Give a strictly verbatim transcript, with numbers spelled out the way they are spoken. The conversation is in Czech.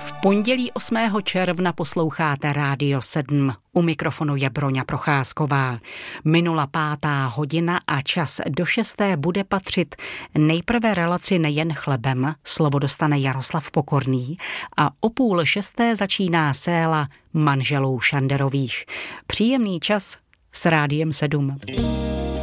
V pondělí osmého června posloucháte Rádio sedm. U mikrofonu je Broňa Procházková. Minula pátá hodina a čas do šesté bude patřit nejprve relaci Nejen chlebem, slovo dostane Jaroslav Pokorný, a o půl šesté začíná séla Manželů Šanderových. Příjemný čas s Rádiem sedm.